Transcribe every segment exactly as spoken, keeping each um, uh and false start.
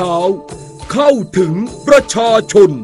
ข่าวเข้าถึงประชาชน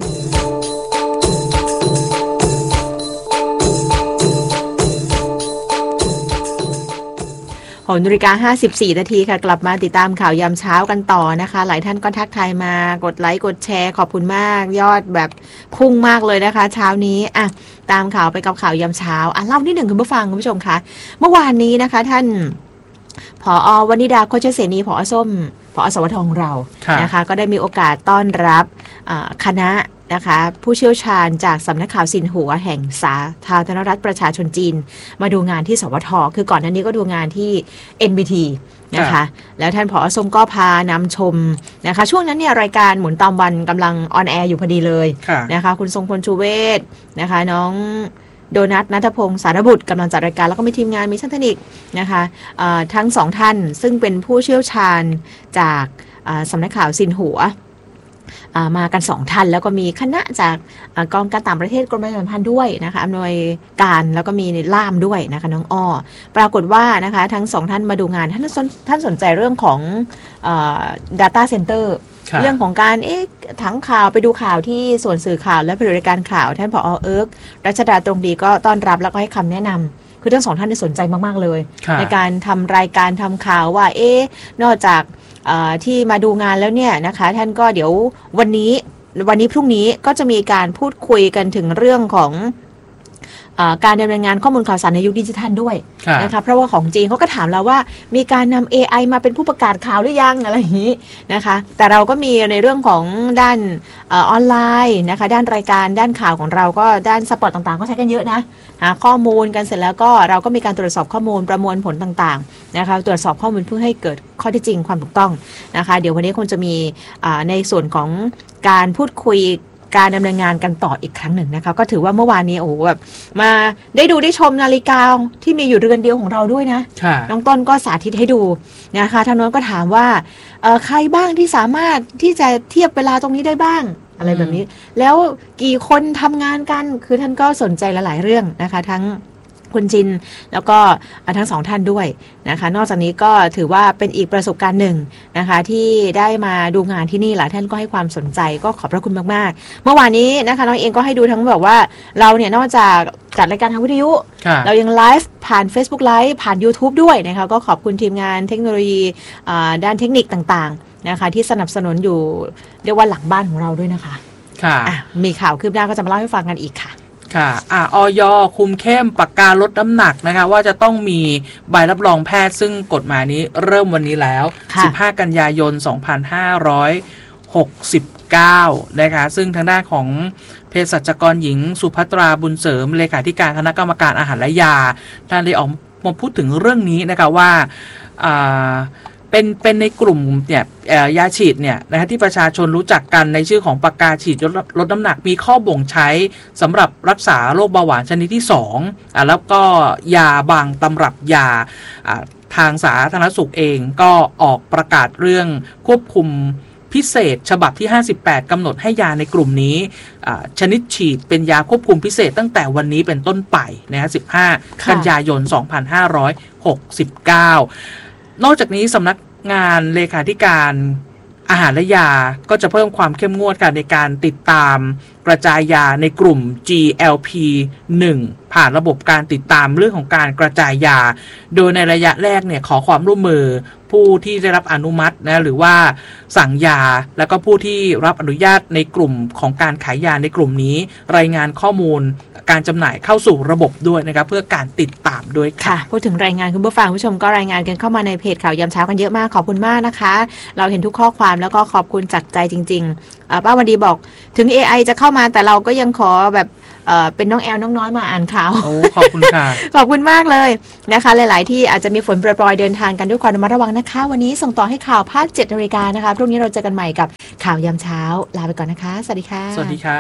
หกนาฬิกาห้าสิบสี่นาทีค่ะกลับมาติดตามข่าวยามเช้ากันต่อนะคะหลายท่านก็ทักทายมากดไลค์กดแชร์ขอบคุณมากยอดแบบพุ่งมากเลยนะคะเช้านี้อ่ะตามข่าวไปกับข่าวยามเช้าอ่ะเล่านิดหนึ่งคุณผู้ฟังคุณผู้ชมคะเมื่อวานนี้นะคะท่านผอ.วนิดาโคชเสนีผอ.ส้มผอ.สวทของเรานะคะก็ได้มีโอกาสต้อนรับคณะนะคะผู้เชี่ยวชาญจากสำนักข่าวซินหัวแห่งสาธารณรัฐประชาชนจีนมาดูงานที่สวทคือก่อนหน้านี้ก็ดูงานที่ เอ็น บี ที นะคะแล้วท่านผอ.ส้มก็พานำชมนะคะช่วงนั้นเนี่ยรายการหมุนตามวันกำลังออนแอร์อยู่พอดีเลยนะคะคุณทรงพลชูเวศนะคะน้องโดนัทณัฐพงศ์สารบุตรกำลังจัดรายการแล้วก็มีทีมงานมีช่างเทคนิคนะคะทั้งสองท่านซึ่งเป็นผู้เชี่ยวชาญจากสำนักข่าวซินหัวมากันสองท่านแล้วก็มีคณะจากกองการต่างประเทศกรมประชาสัมพันธ์ด้วยนะคะอำนวยการแล้วก็มีล่ามด้วยนะคะน้องอ้อปรากฏว่านะคะทั้งสองท่านมาดูงานท่านท่านสนใจเรื่องของเอ่อ data center เรื่องของการเอ๊ะถังข่าวไปดูข่าวที่ส่วนสื่อข่าวและผลิตการข่าวท่านผอ.เอิร์กรัชดาตรงดีก็ต้อนรับแล้วก็ให้คำแนะนำคือทั้งสองท่านสนใจมากๆเลยในการทำรายการทำข่าวว่าเอ๊ะนอกจากที่มาดูงานแล้วเนี่ยนะคะท่านก็เดี๋ยววันนี้วันนี้พรุ่งนี้ก็จะมีการพูดคุยกันถึงเรื่องของการดำเนินงานข้อมูลข่าวสารในยุคดิจิทัลด้วยนะคะเพราะว่าของจีนเขาก็ถามเราว่ามีการนำ เอ ไอ มาเป็นผู้ประกาศข่าวหรือยังอะไรอย่างนี้นะคะแต่เราก็มีในเรื่องของด้านออนไลน์นะคะด้านรายการด้านข่าวของเราก็ด้านสปอร์ตต่างๆก็ใช้กันเยอะนะหาข้อมูลกันเสร็จแล้วก็เราก็มีการตรวจสอบข้อมูลประมวลผลต่างๆนะคะตรวจสอบข้อมูลเพื่อให้เกิดข้อเท็จจริงความถูกต้องนะคะเดี๋ยววันนี้คงจะมีในส่วนของการพูดคุยการดำเนินงานกันต่ออีกครั้งหนึ่งนะคะก็ถือว่าเมื่อวานนี้โอ้โหแบบมาได้ดูได้ชมนาฬิกาที่มีอยู่เรือนเดียวของเราด้วยนะน้องต้นก็สาธิตให้ดูนะคะทางโน้นก็ถามว่าใครบ้างที่สามารถที่จะเทียบเวลาตรงนี้ได้บ้างอะไรแบบนี้แล้วกี่คนทำงานกันคือท่านก็สนใจหลายๆเรื่องนะคะทั้งคุณจินแล้วก็ทั้งสองท่านด้วยนะคะนอกจากนี้ก็ถือว่าเป็นอีกประสบการณ์หนึ่งนะคะที่ได้มาดูงานที่นี่หลายท่านก็ให้ความสนใจก็ขอบพระคุณมากๆเมื่อวานนี้นะคะน้องเองก็ให้ดูทั้งแบบว่าเราเนี่ยนอกจากจัดรายการทางวิทยุเรายังไลฟ์ผ่าน Facebook Live ผ่าน YouTube ด้วยนะคะก็ขอบคุณทีมงานเทคโนโลยีด้านเทคนิคต่างๆนะคะที่สนับสนุนอยู่เรียกว่าหลังบ้านของเราด้วยนะคะค่ะมีข่าวคืบหน้าก็จะมาเล่าให้ฟังกันอีกค่ะค่ะอ่าอย.คุมเข้มปากกาลดน้ำหนักนะคะว่าจะต้องมีใบรับรองแพทย์ซึ่งกฎหมายนี้เริ่มวันนี้แล้วสิบห้ากันยายนสองพันห้าร้อยหกสิบเก้านะคะซึ่งทางด้านของเภสัชกรหญิงสุภัตราบุญเสริมเลขาธิการคณะกรรมการอาหารและยาท่านได้ออกมาพูดถึงเรื่องนี้นะคะว่าอ่าเป็นเป็นในกลุ่มเนี่ยยาฉีดเนี่ยนะฮะที่ประชาชนรู้จักกันในชื่อของปากกาฉีดลดลดน้ำหนักมีข้อบ่งใช้สำหรับรักษาโรคเบาหวานชนิดที่สองอ่าแล้วก็ยาบางตำรับยาอ่าทางสาธารณสุขเองก็ออกประกาศเรื่องควบคุมพิเศษฉบับที่ห้าสิบแปดกำหนดให้ยาในกลุ่มนี้ชนิดฉีดเป็นยาควบคุมพิเศษตั้งแต่วันนี้เป็นต้นไปนะฮะสิบห้ากันยายนสองพันห้าร้อยหกสิบเก้านอกจากนี้สำนักงานเลขาธิการอาหารและยาก็จะเพิ่มความเข้มงวดกันในการติดตามกระจายยาในกลุ่ม จี แอล พี หนึ่ง ผ่านระบบการติดตามเรื่องของการกระจายยาโดยในระยะแรกเนี่ยขอความร่วมมือผู้ที่ได้รับอนุมัตินะหรือว่าสั่งยาแล้วก็ผู้ที่รับอนุญาตในกลุ่มของการขายยาในกลุ่มนี้รายงานข้อมูลการจำหน่ายเข้าสู่ระบบด้วยนะครับเพื่อการติดตามด้วยค่ะพูดถึงรายงานคุณผู้ฟังผู้ชมก็รายงานกันเข้ามาในเพจข่าวยามเช้ากันเยอะมากขอบคุณมากนะคะเราเห็นทุกข้อความแล้วก็ขอบคุณจากใจจริงๆป้าวันดีบอกถึง เอ ไอ จะเข้ามาแต่เราก็ยังขอแบบเอ่อเป็นน้องแอลน้องน้อยมาอ่านข่าวโอ้ขอบคุณค่ะขอบคุณมากเลยนะคะหลายๆที่อาจจะมีฝนโปรยๆเดินทางกันด้วยความระมัดระวังนะคะวันนี้ส่งต่อให้ข่าวภาคเจ็ดนาฬิกานะคะพรุ่งนี้เราเจอกันใหม่กับข่าวยามเช้าลาไปก่อนนะคะสวัสดีค่ะสวัสดีค่ะ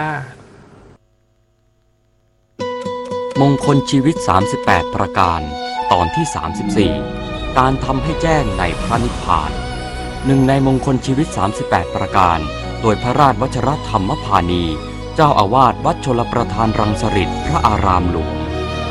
มงคลชีวิตสามสิบแปดประการตอนที่สามสิบสี่การทำให้แจ้งในพระนิพพานหนึ่งในมงคลชีวิตสามสิบแปดประการโดยพระราชวชรธรรมพานีเจ้าอาวาสวัดชลประทานรังสฤษพระอารามหลวง